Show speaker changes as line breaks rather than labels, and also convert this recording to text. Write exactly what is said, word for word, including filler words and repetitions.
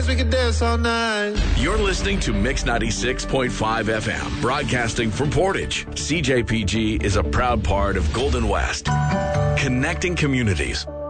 We can dance all night.
You're listening to Mix ninety-six point five F M, broadcasting from Portage. C J P G is a proud part of Golden West, connecting communities.